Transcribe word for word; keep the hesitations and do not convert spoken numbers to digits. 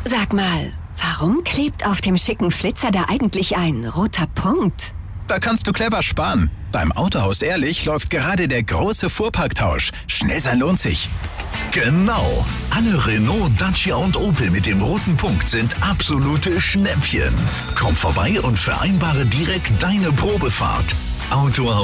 Sag mal, warum klebt auf dem schicken Flitzer da eigentlich ein roter Punkt? Da kannst du clever sparen. Beim Autohaus Ehrlich läuft gerade der große Fuhrparktausch. Schnell sein lohnt sich. Genau. Alle Renault, Dacia und Opel mit dem roten Punkt sind absolute Schnäppchen. Komm vorbei und vereinbare direkt deine Probefahrt. Autohaus